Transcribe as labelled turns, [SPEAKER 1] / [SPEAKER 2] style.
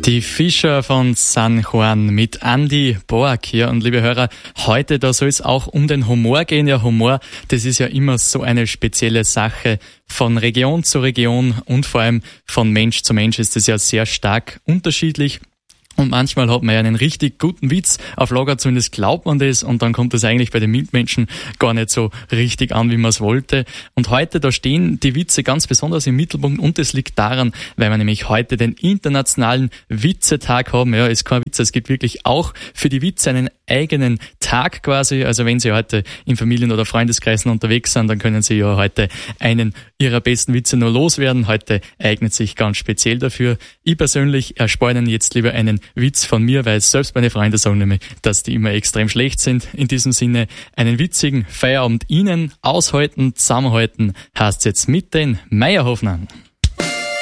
[SPEAKER 1] Die Fischer von San Juan mit Andy Borg hier. Und liebe Hörer, heute da soll es auch um den Humor gehen. Ja, Humor, das ist ja immer so eine spezielle Sache. Von Region zu Region und vor allem von Mensch zu Mensch ist das ja sehr stark unterschiedlich. Und manchmal hat man ja einen richtig guten Witz auf Lager, zumindest glaubt man das, und dann kommt das eigentlich bei den Mitmenschen gar nicht so richtig an, wie man es wollte. Und heute, da stehen die Witze ganz besonders im Mittelpunkt, und das liegt daran, weil wir nämlich heute den internationalen Witzetag haben. Ja, ist kein Witz, es gibt wirklich auch für die Witze einen eigenen Tag quasi. Also wenn Sie heute in Familien- oder Freundeskreisen unterwegs sind, dann können Sie ja heute einen Ihrer besten Witze nur loswerden. Heute eignet sich ganz speziell dafür. Ich persönlich erspare Ihnen jetzt lieber einen Witz von mir, weil selbst meine Freunde sagen nämlich, dass die immer extrem schlecht sind. In diesem Sinne, einen witzigen Feierabend Ihnen aushalten, zusammenhalten, heißt jetzt mit den Meierhofnern.